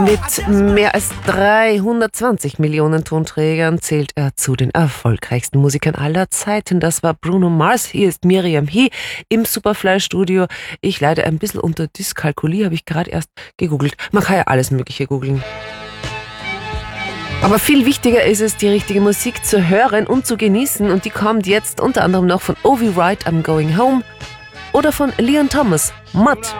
Mit mehr als 320 Millionen Tonträgern zählt er zu den erfolgreichsten Musikern aller Zeiten. Das war Bruno Mars. Hier ist Miriam He im Superfly-Studio. Ich leide ein bisschen unter Dyskalkulie, habe ich gerade erst gegoogelt. Man kann ja alles Mögliche googeln. Aber viel wichtiger ist es, die richtige Musik zu hören und zu genießen. Und die kommt jetzt unter anderem noch von Ovi Wright, I'm Going Home, oder von Leon Thomas, Mud.